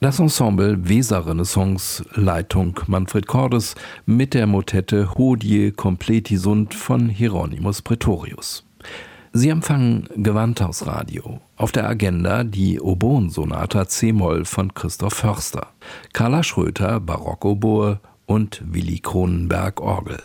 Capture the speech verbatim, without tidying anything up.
Das Ensemble Weser-Renaissance, Leitung Manfred Cordes, mit der Motette Hodie completi sunt von Hieronymus Praetorius. Sie empfangen Gewandhausradio. Auf der Agenda die Oboensonata c-Moll von Christoph Förster, Carla Schröter Barockoboe und Willi Cronenberg Orgel.